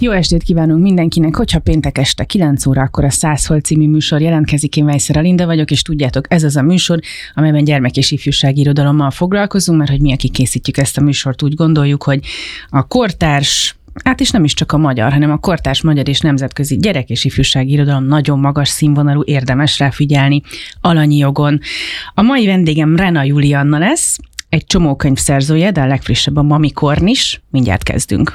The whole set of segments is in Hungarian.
Jó estét kívánunk mindenkinek, hogyha péntek este 9 óra, akkor a 100 Hold című műsor jelentkezik. Én Vejszer Alinda vagyok, és tudjátok, ez az a műsor, amelyben gyermek- és ifjúsági irodalommal foglalkozunk, mert hogy mi, akik készítjük ezt a műsort, úgy gondoljuk, hogy a kortárs, hát is nem is csak a magyar, hanem a kortárs magyar és nemzetközi gyerek- és ifjúsági irodalom nagyon magas színvonalú, érdemes rá figyelni alanyi jogon. A mai vendégem Rena Julianna lesz, egy csomó könyv szerzője, de a legfrissebb a Mami Kornis. Mindjárt kezdünk.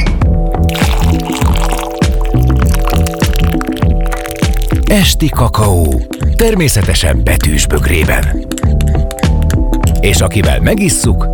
Esti kakaó, természetesen betűs bögrében. És akivel megisszuk...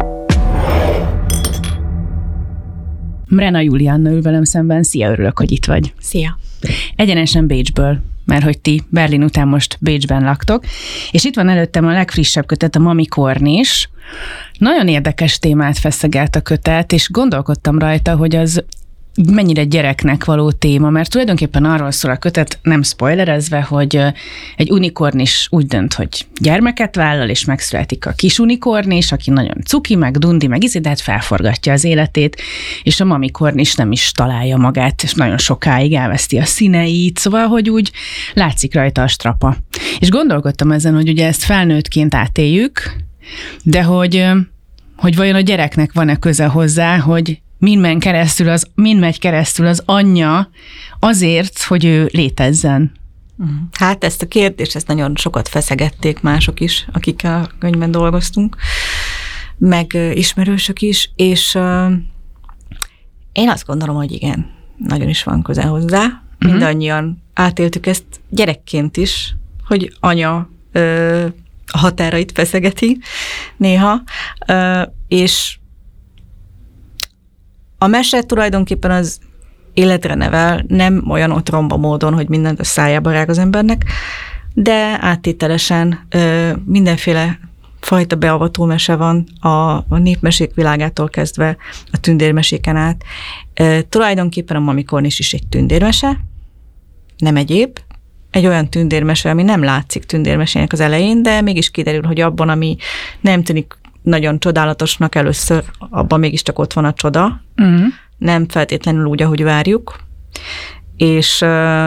Rena Julianna ül velem szemben. Szia, örülök, hogy itt vagy. Szia. Egyenesen Bécsből, mert hogy ti Berlin után most Bécsben laktok, és itt van előttem a legfrissebb kötet, a Mami Kornis. Nagyon érdekes témát feszegelt a kötet, és gondolkodtam rajta, hogy az mennyire gyereknek való téma, mert tulajdonképpen arról szól a kötet, nem spoilerezve, hogy egy unikornis úgy dönt, hogy gyermeket vállal, és megszületik a kis unikornis, aki nagyon cuki, meg dundi, meg de hát felforgatja az életét, és a Mami Kornis nem is találja magát, és nagyon sokáig elveszti a színeit, szóval, hogy úgy látszik rajta a strapa. És gondolkodtam ezen, hogy ugye ezt felnőttként átéljük, de hogy vajon a gyereknek van-e köze hozzá, hogy mind megy keresztül az anyja azért, hogy ő létezzen. Hát ezt a kérdést, ezt nagyon sokat feszegették mások is, akik a könyvben dolgoztunk, meg ismerősök is, és én azt gondolom, hogy igen, nagyon is van köze hozzá. Mindannyian átéltük ezt gyerekként is, hogy anya a határait feszegeti néha, és a mese tulajdonképpen az életre nevel, nem olyan otromba módon, hogy mindent a szájába rág az embernek, de áttételesen mindenféle fajta beavató mese van, a népmesék világától kezdve a tündérmeséken át. Tulajdonképpen a Mami Kornis is egy tündérmese, nem egyéb, egy olyan tündérmese, ami nem látszik tündérmesének az elején, de mégis kiderül, hogy abban, ami nem tűnik nagyon csodálatosnak először, abban mégiscsak ott van a csoda. Nem feltétlenül úgy, ahogy várjuk. És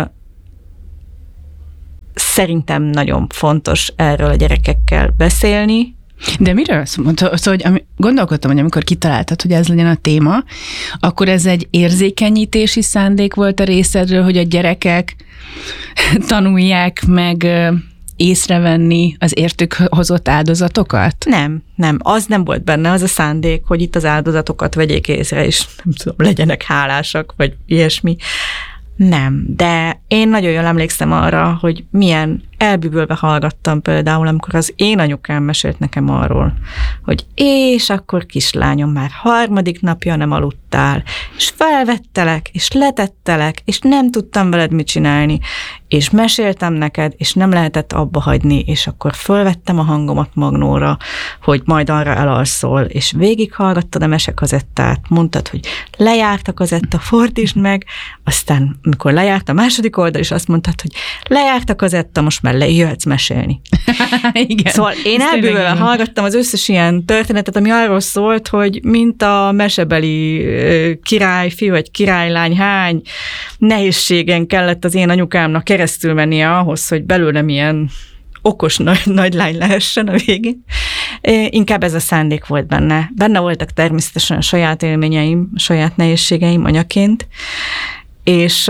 szerintem nagyon fontos erről a gyerekekkel beszélni. De miről mondta? Szóval, gondolkodtam, hogy amikor kitaláltad, hogy ez legyen a téma, akkor ez egy érzékenyítési szándék volt a részedről, hogy a gyerekek tanulják meg észrevenni az értük hozott áldozatokat? Nem. Az nem volt benne, az a szándék, hogy itt az áldozatokat vegyék észre, és nem tudom, legyenek hálásak, vagy ilyesmi. Nem, de én nagyon jól emlékszem arra, hogy milyen elbűvölve hallgattam például, amikor az én anyukám mesélt nekem arról, hogy és akkor kislányom, már 3. napja nem aludtál, és felvettelek, és letettelek, és nem tudtam veled mit csinálni, és meséltem neked, és nem lehetett abba hagyni, és akkor fölvettem a hangomat magnóra, hogy majd arra elalszol, és végighallgattad a mesekazettát, mondtad, hogy lejárt a kazetta, fordítsd meg, aztán amikor lejárt a második oldal, és azt mondtad, hogy lejárt a kazetta, most már jöhetsz mesélni. Igen. Szóval én elbűvölve hallgattam az összes ilyen történetet, ami arról szólt, hogy mint a mesebeli királyfi vagy királylány, hány nehézségen kellett az én anyukámnak keresztül mennie ahhoz, hogy belőlem ilyen okos nagylány lehessen a végén. Inkább ez a szándék volt benne. Benne voltak természetesen a saját élményeim, a saját nehézségeim anyaként, és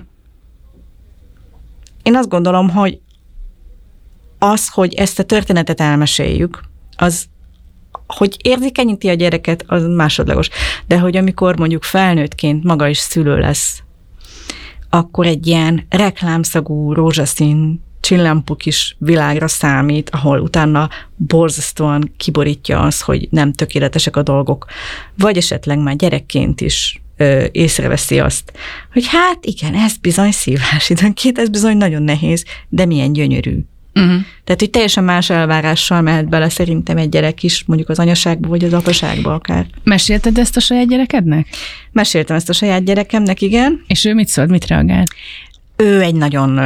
én azt gondolom, hogy az, hogy ezt a történetet elmeséljük, az, hogy érzékenyíti a gyereket, az másodlagos. De hogy amikor mondjuk felnőttként maga is szülő lesz, akkor egy ilyen reklámszagú, rózsaszín, csillámpú kis világra számít, ahol utána borzasztóan kiborítja az, hogy nem tökéletesek a dolgok. Vagy esetleg már gyerekként is észreveszi azt, hogy hát igen, ez bizony szívás időnként, ez bizony nagyon nehéz, de milyen gyönyörű. Tehát, hogy teljesen más elvárással mehet bele szerintem egy gyerek is, mondjuk az anyaságba, vagy az apaságba akár. Mesélted ezt a saját gyerekednek? Meséltem ezt a saját gyerekemnek, igen. És ő mit szólt, mit reagált? Ő egy nagyon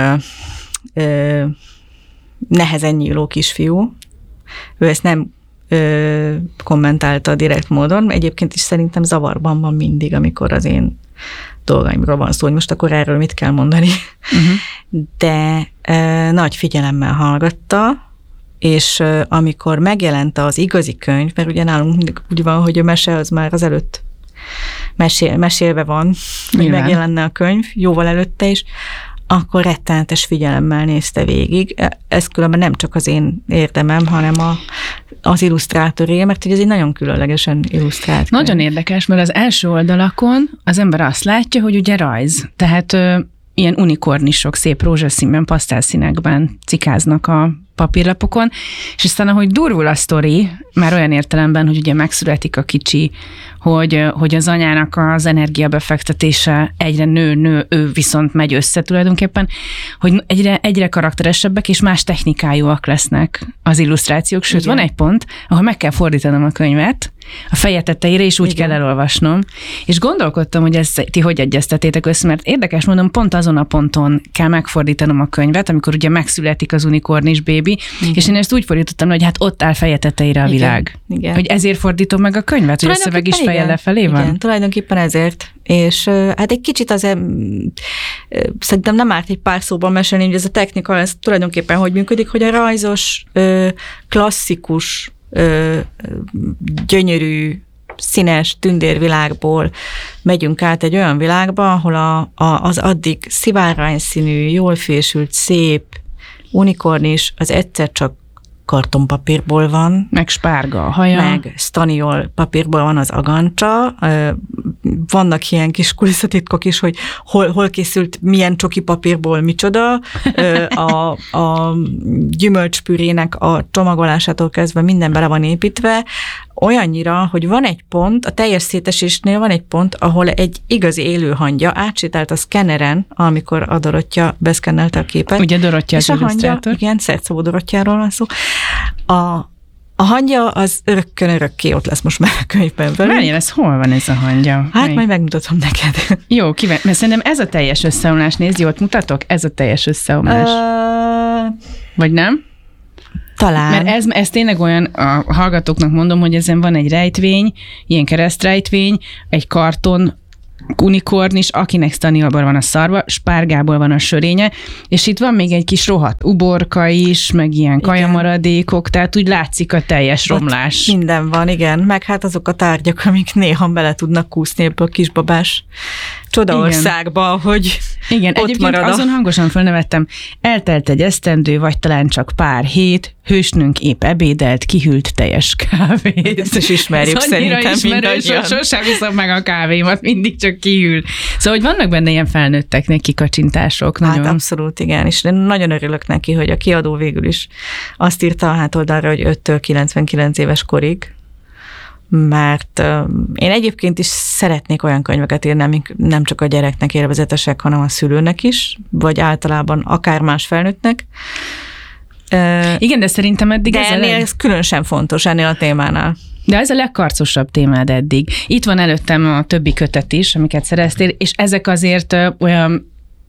nehezen nyíló kisfiú. Ő ezt nem kommentálta direkt módon. Egyébként is szerintem zavarban van mindig, amikor az én dolgaimról van szó, hogy most akkor erről mit kell mondani. De nagy figyelemmel hallgatta, és amikor megjelent az igazi könyv, mert ugye nálunk mindig úgy van, hogy a mese az már az előtt mesélve van, hogy megjelenne a könyv, jóval előtte is, akkor rettenetes figyelemmel nézte végig. Ez különben nem csak az én érdemem, hanem az illusztrátoré, mert ez egy nagyon különlegesen illusztrált könyv. Nagyon érdekes, mert az első oldalakon az ember azt látja, hogy ugye rajz, tehát ilyen unikornisok szép rózsaszínben, pasztelszínekben cikáznak a papírlapokon, és aztán ahogy durvul a sztori, már olyan értelemben, hogy ugye megszületik a kicsi, hogy az anyának az energiabefektetése egyre nő, ő viszont megy össze tulajdonképpen, hogy egyre karakteresebbek és más technikájúak lesznek az illusztrációk, sőt, van egy pont, ahol meg kell fordítanom a könyvet a feje tetejére, és úgy kell elolvasnom. És gondolkodtam, hogy ezt ti hogy egyeztetétek össze, mert érdekes mondom, pont azon a ponton kell megfordítanom a könyvet, amikor ugye megszületik az unikornis bébi, és én ezt úgy fordítottam, hogy hát ott áll feje tetejére a világ. Igen. Hogy ezért fordítom meg a könyvet, hogy a szöveg is feje lefelé van? Igen, tulajdonképpen ezért. És hát egy kicsit azért szerintem nem árt egy pár szóban mesélni, hogy ez a technika, ez tulajdonképpen hogy működik, hogy a rajzos, klasszikus, gyönyörű, színes tündérvilágból megyünk át egy olyan világba, ahol az addig szivárványszínű, jól fésült, szép unikornis az egyszer csak kartonpapírból van. Meg spárga a haja. Meg staniol papírból van az agancsa. Vannak ilyen kis kulisszatitkok is, hogy hol készült, milyen csoki papírból micsoda. A gyümölcspürének a csomagolásától kezdve minden bele van építve. Olyannyira, hogy van egy pont, a teljes szétesésnél van egy pont, ahol egy igazi élő hangya átsétált a szkenneren, amikor a Dorottya beszkennelte a képet. Ugye Dorottya az illusztrátor. Igen, Szerszabó Dorottyáról van szó. A hangya az örökkön-örökké ott lesz most már a könyvben. Várjál, ez hol van ez a hangya? Hát majd megmutatom neked. Jó, mert szerintem ez a teljes összeomlás. Nézd, jót mutatok? Ez a teljes összeomlás. Vagy nem? Talán. Mert ez tényleg olyan, a hallgatóknak mondom, hogy ezen van egy rejtvény, ilyen keresztrejtvény, egy karton unikornis, akinek staniolból van a szarva, spárgából van a sörénye, és itt van még egy kis rohadt uborka is, meg ilyen kajamaradékok, tehát úgy látszik a teljes romlás. Ott minden van, igen, meg hát azok a tárgyak, amik néha bele tudnak kúszni ebből a kisbabás csodaországba, hogy igen, ott egyébként marad. Azon hangosan fölnevettem, eltelt egy esztendő, vagy talán csak pár hét, hősnünk épp ebédelt, kihűlt teljes kávét. Ezt is ismerjük szerintem mindannyian. Sosem viszem meg a kávémat, mindig csak kihűl. Szóval, hogy vannak benne ilyen felnőtteknek kikacsintások. Nagyon. Hát abszolút, igen, és én nagyon örülök neki, hogy a kiadó végül is azt írta a hátoldalra, hogy 5-től 99 éves korig, mert én egyébként is szeretnék olyan könyveket írni, amik nem csak a gyereknek élvezetesek, hanem a szülőnek is, vagy általában akár más felnőttnek. Igen, de szerintem eddig ez különösen fontos ennél a témánál. De ez a legkarcosabb témád eddig. Itt van előttem a többi kötet is, amiket szereztél, és ezek azért olyan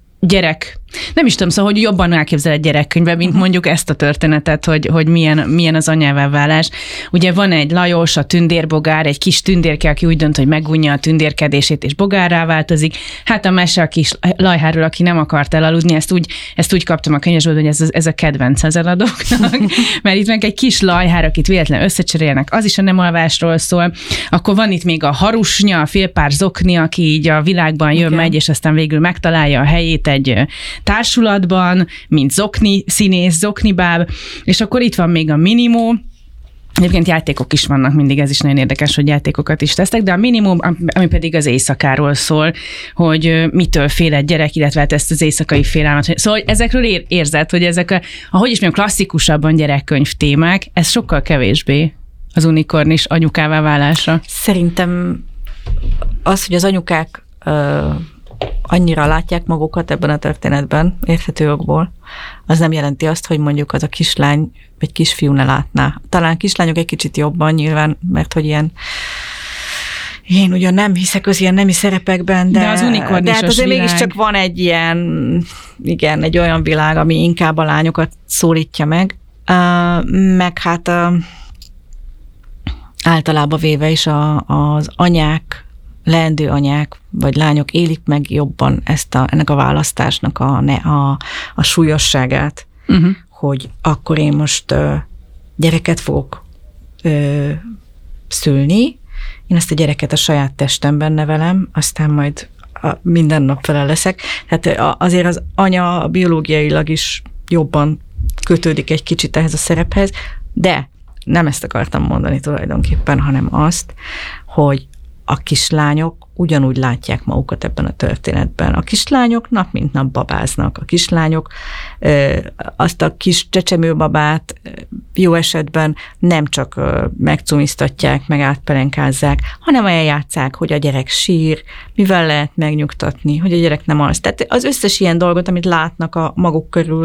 nem is tudom, szóval, hogy jobban elképzel egy gyerekkönyvben, mint mondjuk ezt a történetet, hogy milyen az anyává válás. Ugye van egy Lajos, a tündérbogár, egy kis tündérke, aki úgy dönt, hogy megunja a tündérkedését, és bogárrá változik. Hát a mese a kis lajháról, aki nem akart elaludni, ezt úgy kaptam a könyvesből, hogy ez a kedvenc az eladóknak, mert itt meg egy kis lajhár, akit véletlenül összecserélnek, az is a nem alvásról szól. Akkor van itt még a harusnya, a félpár zokni, aki így a világban jön, megy, és aztán végül megtalálja a helyét egy társulatban, mint zokni színész, zoknibáb, és akkor itt van még a minimum. Egyébként játékok is vannak mindig, ez is nagyon érdekes, hogy játékokat is tesztek, de a minimum, ami pedig az éjszakáról szól, hogy mitől fél egy gyerek, illetve hát ezt az éjszakai félelmet. Szóval ezekről érzed, hogy ezek ahogy is mondjam, klasszikusabban gyerekkönyv témák, ez sokkal kevésbé az unikornis anyukává válásra. Szerintem az, hogy az anyukák annyira látják magukat ebben a történetben, érthető okból, az nem jelenti azt, hogy mondjuk az a kislány vagy kisfiú ne látná. Talán kislányok egy kicsit jobban nyilván, mert hogy én ugyan nem hiszek az ilyen nemi szerepekben, de az unikornisos hát azért világ. mégiscsak van egy ilyen, igen, egy olyan világ, ami inkább a lányokat szólítja meg, meg hát általában véve is az anyák leendő anyák vagy lányok élik meg jobban ennek a választásnak a súlyosságát, hogy akkor én most gyereket fogok szülni, én ezt a gyereket a saját testemben nevelem, aztán majd minden nap vele leszek. Tehát azért az anya biológiailag is jobban kötődik egy kicsit ehhez a szerephez, de nem ezt akartam mondani tulajdonképpen, hanem azt, hogy a kislányok ugyanúgy látják magukat ebben a történetben. A kislányok nap mint nap babáznak. A kislányok azt a kis csecsemőbabát jó esetben nem csak megcumiztatják, meg átpelenkázzák, hanem eljátsszák, hogy a gyerek sír, mivel lehet megnyugtatni, hogy a gyerek nem alszik. Tehát az összes ilyen dolgot, amit látnak a maguk körül,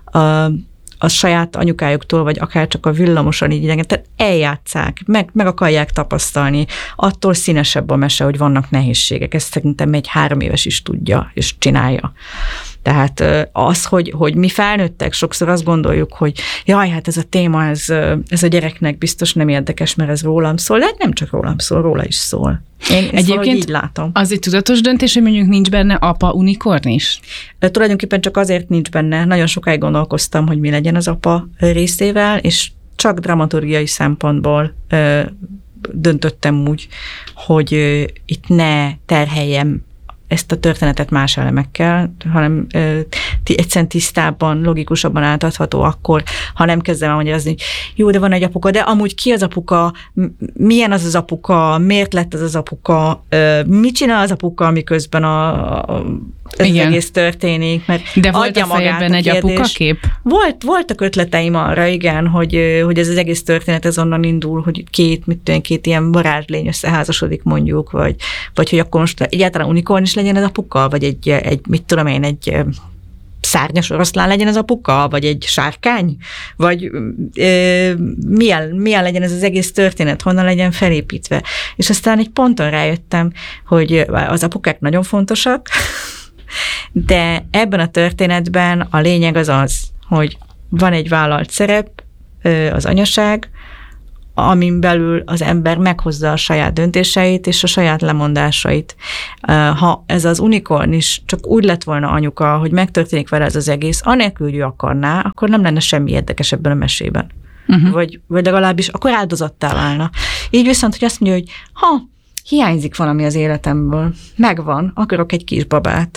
a saját anyukájuktól, vagy akár csak a villamoson így idegen, tehát eljátsszák, meg akarják tapasztalni. Attól színesebb a mese, hogy vannak nehézségek. Ezt szerintem egy 3 éves is tudja, és csinálja. Tehát az, hogy mi felnőttek, sokszor azt gondoljuk, hogy jaj, hát ez a téma, ez a gyereknek biztos nem érdekes, mert ez rólam szól, de nem csak rólam szól, róla is szól. Én egyébként így látom. Az egy tudatos döntés, hogy mondjuk nincs benne apa unikornis? Tulajdonképpen csak azért nincs benne. Nagyon sokáig gondolkoztam, hogy mi legyen az apa részével, és csak dramaturgiai szempontból döntöttem úgy, hogy itt ne terheljem ezt a történetet más elemekkel, hanem egyszerűen tisztábban, logikusabban átadható akkor, ha nem kezdem el magyarázni, hogy jó, de van egy apuka, de amúgy ki az apuka, milyen az apuka, miért lett az apuka, mit csinál az apuka, miközben ez egész történik, mert de volt a fejedben egy apukakép? Voltak ötleteim arra, igen, hogy ez az egész történet ez onnan indul, hogy két ilyen varázslény összeházasodik mondjuk, vagy hogy akkor most egyáltalán unikorn is legyen az apuka, vagy egy mit tudom én, egy szárnyas oroszlán legyen az apuka, vagy egy sárkány, vagy milyen legyen ez az egész történet, honnan legyen felépítve. És aztán egy ponton rájöttem, hogy az apukák nagyon fontosak, de ebben a történetben a lényeg az, hogy van egy vállalt szerep, az anyaság, amin belül az ember meghozza a saját döntéseit és a saját lemondásait. Ha ez az unikorn is csak úgy lett volna anyuka, hogy megtörténik vele ez az egész, anélkül, hogy ő akarná, akkor nem lenne semmi érdekes ebben a mesében. Vagy legalábbis akkor áldozattá válna. Így viszont, hogy azt mondja, hogy hiányzik valami az életemből, megvan, akarok egy kisbabát.